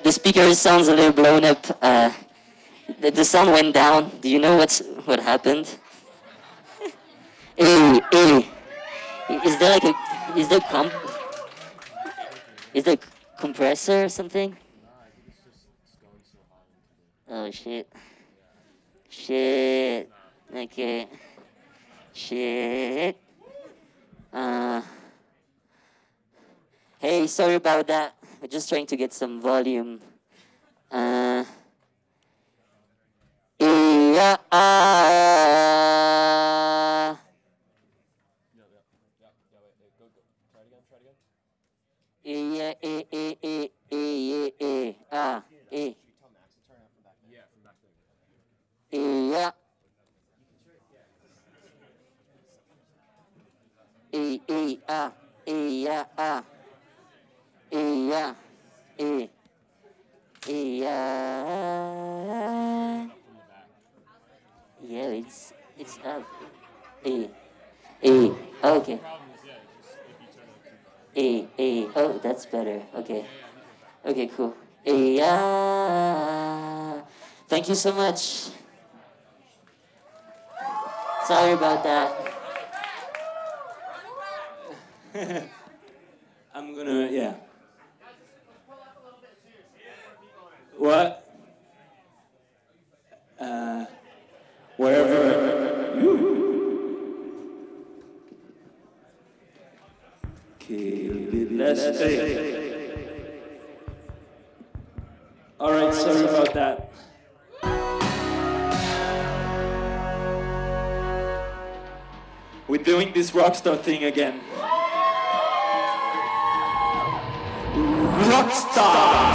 the speaker sounds a little blown up. The sound went down. Do you know what happened? Hey. Is there like a is there comp is there compressor or something? Oh shit. Shit. Okay. Shit. Uh. Hey, sorry about that. We're just trying to get some volume. Yeah. Yeah. Yeah. Yeah. Yeah. Yeah. Yeah, it's up. A. A. Okay. A. Oh, that's better. Okay. Okay, cool. Yeah. Thank you so much. Sorry about that. I'm gonna, yeah. What? Wherever. Okay, let's say. Alright, sorry about that. We're doing this rockstar thing again. Rockstar!